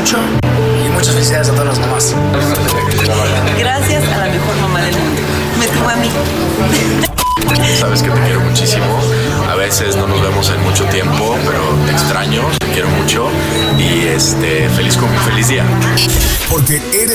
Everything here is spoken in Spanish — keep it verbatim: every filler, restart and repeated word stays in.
mucho y muchas felicidades a todas las mamás. Gracias a la mejor mamá del mundo. Me tuvo a mí. Sabes que te quiero muchísimo. A veces no nos vemos en mucho tiempo, pero te extraño, te quiero mucho y este feliz con feliz día. Porque eres